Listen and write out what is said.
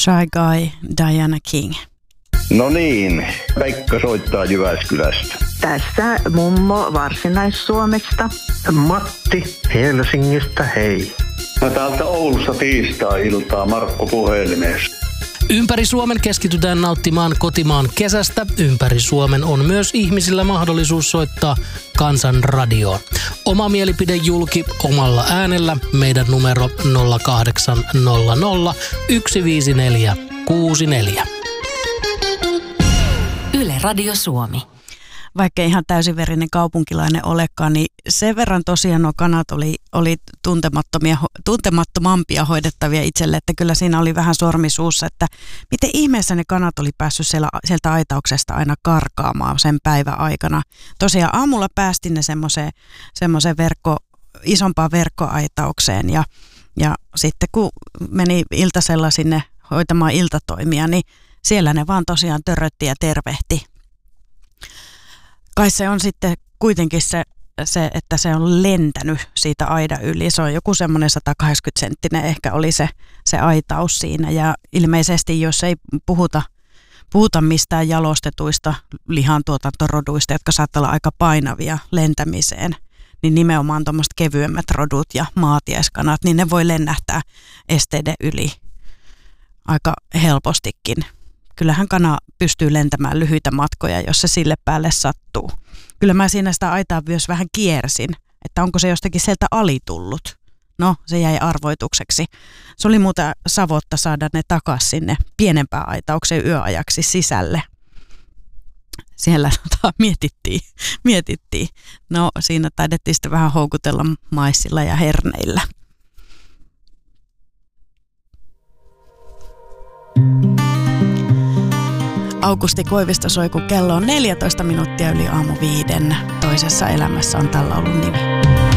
Shy Guy, Diana King. No niin, Pekka soittaa Jyväskylästä. Tässä mummo Varsinais-Suomesta. Matti Helsingistä, hei. Mä täältä Oulusta tiistai-iltaa Markku puhelimessa. Ympäri Suomen keskitytään nauttimaan kotimaan kesästä. Ympäri Suomen on myös ihmisillä mahdollisuus soittaa Kansanradioon. Oma mielipide julki omalla äänellä. Meidän numero 0800 154 64. Yle Radio Suomi. Vaikka ihan täysiverinen kaupunkilainen olekaan, niin sen verran tosiaan nuo kanat oli tuntemattomampia hoidettavia itselle, että kyllä siinä oli vähän sormisuussa, että miten ihmeessä ne kanat oli päässyt sieltä aitauksesta aina karkaamaan sen päivän aikana. Tosiaan aamulla päästin ne semmoiseen isompaan verkkoaitaukseen ja sitten kun meni iltasella sinne hoitamaan iltatoimia, niin siellä ne vaan tosiaan törrötti ja tervehti. Kai se on sitten kuitenkin se, että se on lentänyt siitä aidan yli. Se on joku semmoinen 180-senttinen ehkä oli se aitaus siinä. Ja ilmeisesti jos ei puhuta mistään jalostetuista lihantuotantoroduista, jotka saattaa olla aika painavia lentämiseen, niin nimenomaan tuommoiset kevyemmät rodut ja maatiaiskanat, niin ne voi lennähtää esteiden yli aika helpostikin. Kyllähän kana pystyy lentämään lyhyitä matkoja, jos se sille päälle sattuu. Kyllä mä siinä sitä aitaa myös vähän kiersin, että onko se jostakin sieltä alitullut. No, se jäi arvoitukseksi. Se oli muuten savotta saada ne takaisin sinne pienempään aitaukseen yöajaksi sisälle. Siellä mietittiin. No, siinä taidettiin sitten vähän houkutella maissilla ja herneillä. Aukusti Koivisto soi, kun kello on 14 minuuttia yli aamu 5. Toisessa elämässä on tällä ollut nimi.